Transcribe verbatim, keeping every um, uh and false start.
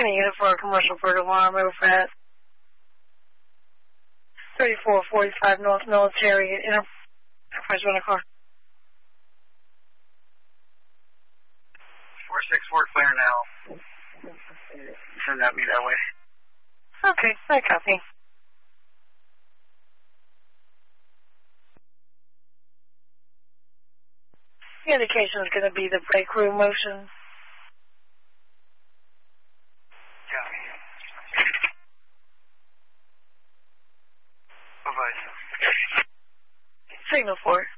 twenty unit for a commercial bird alarm over at thirty-four forty-five North Military Enterprise Rental Car. four six four clear now. Send that me that way. Okay, I copy. The indication is going to be the brake room motion. Copy. Bye-bye. Signal for it.